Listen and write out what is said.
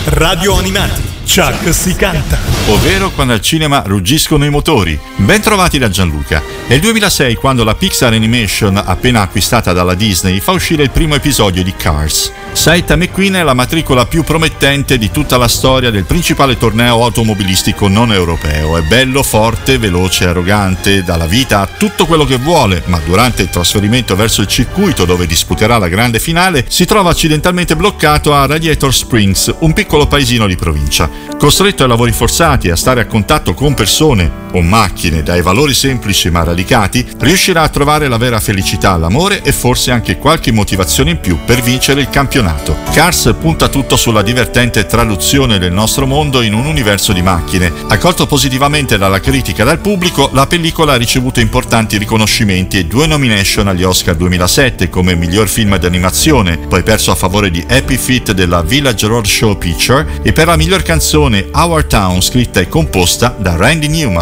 Radio Animati, Chuck si canta. Ovvero quando al cinema ruggiscono i motori. Ben trovati da Gianluca. È il 2006 quando la Pixar Animation, appena acquistata dalla Disney, fa uscire il primo episodio di Cars. Saita McQueen è la matricola più promettente di tutta la storia del principale torneo automobilistico non europeo. È bello, forte, veloce, arrogante, dà la vita a tutto quello che vuole, ma durante il trasferimento verso il circuito dove disputerà la grande finale si trova accidentalmente bloccato a Radiator Springs, un piccolo paesino di provincia. Costretto ai lavori forzati e a stare a contatto con persone o macchine dai valori semplici ma radicati, riuscirà a trovare la vera felicità, l'amore e forse anche qualche motivazione in più per vincere il campionato. Cars punta tutto sulla divertente traduzione del nostro mondo in un universo di macchine. Accolto positivamente dalla critica e dal pubblico, la pellicola ha ricevuto importanti riconoscimenti e 2 nomination agli Oscar 2007 come miglior film d'animazione, poi perso a favore di Happy Feet della Village Roadshow Picture, e per la miglior canzone Our Town, scritta e composta da Randy Newman.